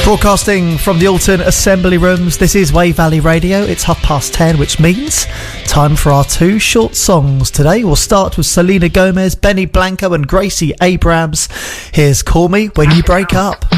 Broadcasting from the Alton Assembly Rooms, this is Wave Valley Radio. It's 10:30, which means time for our two short songs today. We'll start with Selena Gomez, Benny Blanco and Gracie Abrams. Here's Call Me When You Break Up.